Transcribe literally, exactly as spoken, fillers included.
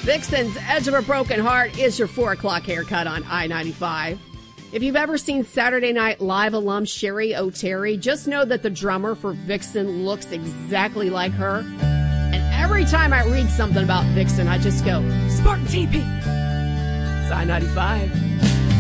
Vixen's Edge of a Broken Heart is your four o'clock haircut on I ninety-five. If you've ever seen Saturday Night Live alum Sherry O'Terry, just know that the drummer for Vixen looks exactly like her. And every time I read something about Vixen, I just go, Spartan T P. It's I ninety-five.